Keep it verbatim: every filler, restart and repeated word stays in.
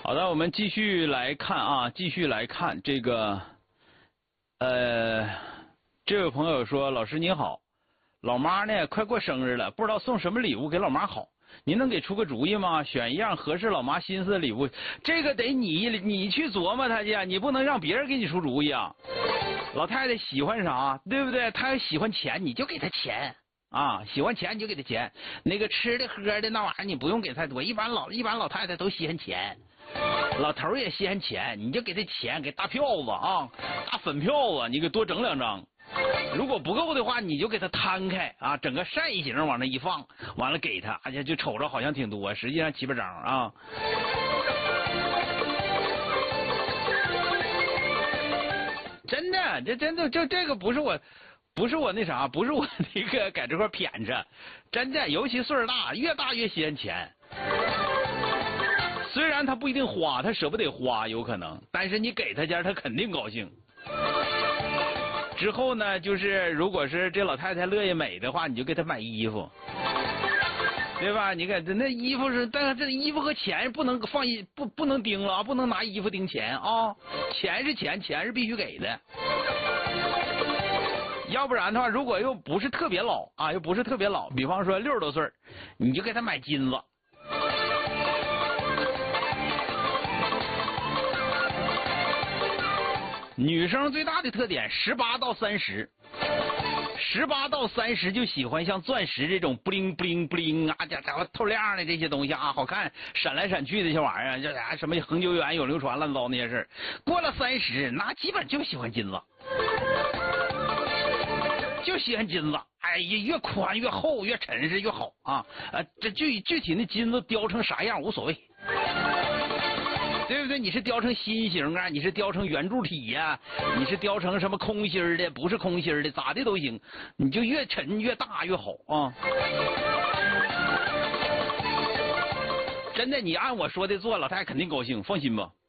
好的，我们继续来看啊，继续来看这个，呃，这位朋友说，老师您好，老妈呢快过生日了，不知道送什么礼物给老妈好，您能给出个主意吗？选一样合适老妈心思的礼物，这个得你你去琢磨他去，你不能让别人给你出主意啊。老太太喜欢啥，对不对？她要喜欢钱，你就给她钱。啊，喜欢钱你就给他钱，那个吃的喝的那玩意儿你不用给太多，一般老一般老太太都稀罕钱，老头儿也稀罕钱，你就给他钱，给大票子啊，大粉票子，你给多整两张。如果不够的话，你就给他摊开啊，整个扇形往那一放，完了给他，哎呀，就瞅着好像挺多，实际上七八张啊。真的，这真的这这个不是我。不是我那啥，不是我那个在这块谝着，真的，尤其岁数大，越大越稀罕钱。虽然他不一定花，他舍不得花，有可能，但是你给他钱，他肯定高兴。之后呢，就是如果是这老太太乐意美的话，你就给她买衣服，对吧？你看那衣服是，但是这衣服和钱不能放一不不能盯了啊，不能拿衣服盯钱啊，钱是钱，钱是必须给的。要不然的话，如果又不是特别老啊，又不是特别老，比方说六十多岁，你就给他买金子。女生最大的特点，十八到三十，十八到三十就喜欢像钻石这种布灵布灵布灵啊，家伙透亮的这些东西啊，好看，闪来闪去的这些玩意儿，这啥什么恒久远、永流传、乱糟那些事。过了三十，那基本就喜欢金子。就喜欢金子，哎呀，越宽越厚越沉实越好啊！呃，这具具体那金子雕成啥样无所谓，对不对？你是雕成心形啊，你是雕成圆柱体呀、啊，你是雕成什么空心的，不是空心的，咋的都行，你就越沉越大越好啊！真的，你按我说的做，老太太肯定高兴，放心吧。